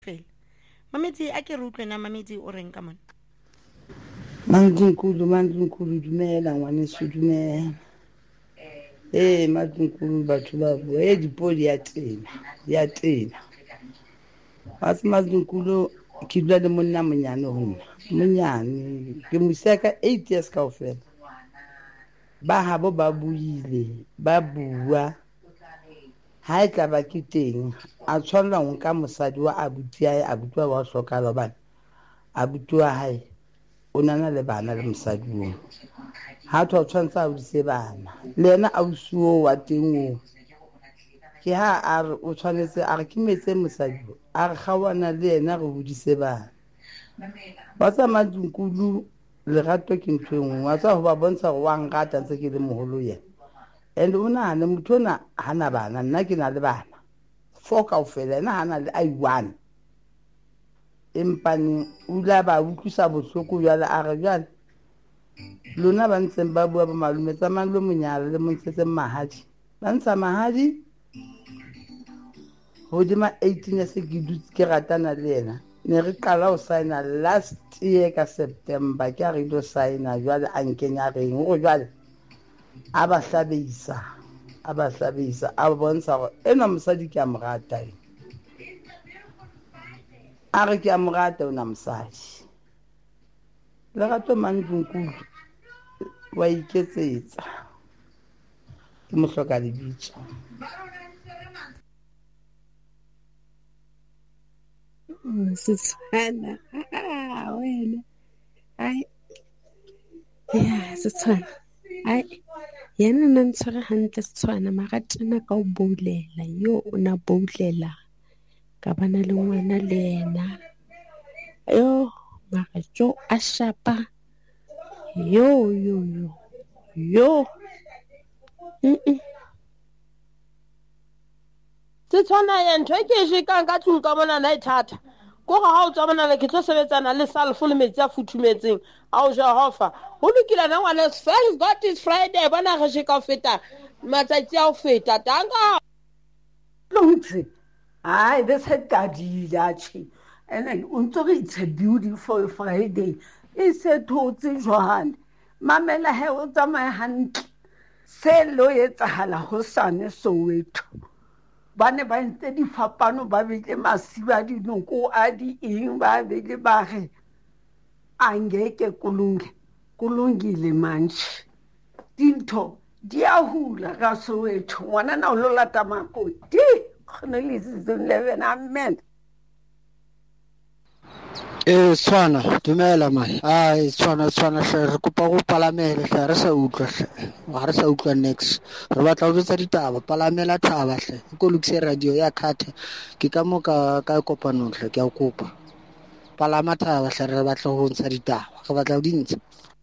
fela Mamedi a ke re utlwena Mamedi o reng ka mona Mandlunkulu dumela ngwaneso dumela. Mandlunkulu batho ba bua dipodi ya tena. Batse Mandlunkulu ke dula le monna monyane ho nna. Monyane ke museka 8 years kaofela. Ba habo ba buile, ba bua. Ha e tla ba ke teng, a tshwanela ho nka mosadi wa abuti ya abuti wa hlokala hobane abuti wa hae o nana le bana le mosadi o ha tho tshwantsa o dise bana le yena a usuo wa teng o ke ha a re o tshwanetse a re ke metse mosadi a re kgawana le yena re hodise bana ba tsa Mandlunkulu lerato ke ntho engwe wa tsa ho ba bontsha hore wa ngata ntse ke le moholo yena and o nahane motho ona hana bana nna ke na le bana 4 kaofela ena hana le i1 empane o la ba utlwisa bohloko jwale a re jwale lona ba ntseng ba bua ba malume tsamang le monyala le montsetse mahadi ba ntsha mahadi hodima 18 ya se ke dutse ke ratana le yena ne re qala ho signa last year ka September ke a re do signa jwale a nkenya reng ho jwale a ba hlabisa a bontsha hore ena mosadi ke a morata a re ke a morata ona mosadi lerato Mandlunkulu wa iketsetsa ke mo hloka lebitso Setswana wena ai ya Setswana ai yena nna ntshware hantle Setswana maratana ka o boulela yo o na boulela ka bana le ngwana le yena yo marajo a shapa yo Setswana ya ntho e ke e jekang ka tlung ka mona na e thata ko ga ha o tswa mona le ke tlo sebetsana le salfo le metsi a futhumetseng a o Jehova ho lokile na ngwana thank God it's Friday bona re jeka ho feta matsatsi a ho feta tanga Lungtse ai this had dadile achi and unto it's a beautiful Friday it's a thotse jwale mamela he o tsamaya hantle se lo etsahala hosane Soweto bane ba ntse di fapano ba bile masiba dinoko a di eng ba bile ba re angeke kulungile manje dintho di a hula ka Soweto ngwana na o lo lata makoti khona le season 11 amen Tshwana dumela man tshwana hle re kopa go palamela hle re sa utlwa hle ga re sa utlwa next re batla go tsa ditaba palamela thaba hle go lokise radio ya khatha ke ka mo ka kopanong hle ke a kopa palama thaba hle re batla go ntsha ditaba re batla go dintsha